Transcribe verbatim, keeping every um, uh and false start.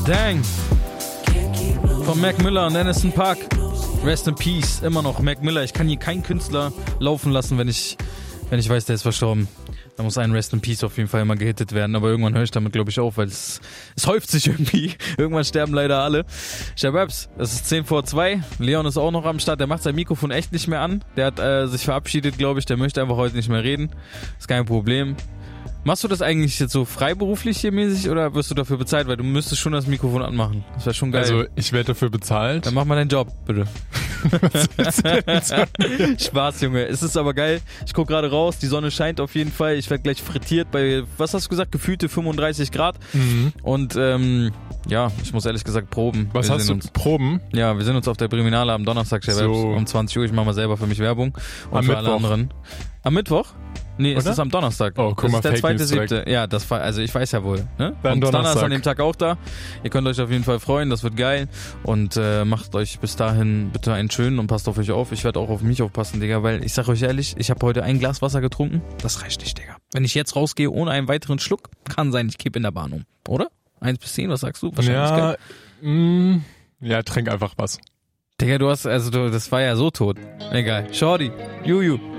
Dang. Von Mac Miller und Anderson .Paak. Rest in Peace. Immer noch Mac Miller. Ich kann hier keinen Künstler laufen lassen, wenn ich, wenn ich weiß, der ist verstorben. Da muss ein Rest in Peace auf jeden Fall immer gehittet werden. Aber irgendwann höre ich damit, glaube ich, auf, weil es, es häuft sich irgendwie. Irgendwann sterben leider alle. Shababs, es ist zehn vor zwei. Leon ist auch noch am Start. Der macht sein Mikrofon echt nicht mehr an. Der hat äh, sich verabschiedet, glaube ich. Der möchte einfach heute nicht mehr reden. Ist kein Problem. Machst du das eigentlich jetzt so freiberuflich hier mäßig oder wirst du dafür bezahlt? Weil du müsstest schon das Mikrofon anmachen. Das wäre schon geil. Also ich werde dafür bezahlt. Dann mach mal deinen Job, bitte. Spaß, Junge. Es ist aber geil. Ich guck gerade raus, die Sonne scheint auf jeden Fall. Ich werde gleich frittiert bei, was hast du gesagt, gefühlte fünfunddreißig Grad. Mhm. Und ähm, ja, ich muss ehrlich gesagt proben. Was wir hast du? Uns, Proben? Ja, wir sind uns auf der Priminale am Donnerstag, so. um zwanzig Uhr. Ich mache mal selber für mich Werbung. Und am für Mittwoch. alle anderen. Am Mittwoch? Nee, es ist am Donnerstag. Oh, guck das mal, ist der Fake zweite News siebte. direkt. Ja, das war, also ich weiß ja wohl. Ne? Dann und Donnerstag. Donnerstag ist an dem Tag auch da. Ihr könnt euch auf jeden Fall freuen, das wird geil. Und äh, macht euch bis dahin bitte einen schönen und passt auf euch auf. Ich werde auch auf mich aufpassen, Digga, weil ich sag euch ehrlich, ich habe heute ein Glas Wasser getrunken. Das reicht nicht, Digga. Wenn ich jetzt rausgehe ohne einen weiteren Schluck, kann sein, ich kippe in der Bahn um. Oder? Eins bis zehn, was sagst du? Ja, mh, ja, trink einfach was. Digga, du hast, also du, das war ja so tot. Egal. Shorty, Juju.